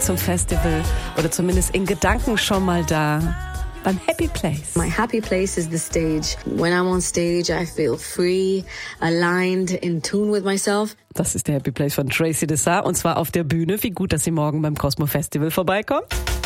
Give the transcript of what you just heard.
zum Festival oder zumindest in Gedanken schon mal da. Beim Happy Place. My happy place is the stage. When I'm on stage, I feel free, aligned, in tune with myself. Das ist der Happy Place von Tracy Dessart und zwar auf der Bühne. Wie gut, dass sie morgen beim Cosmo Festival vorbeikommt.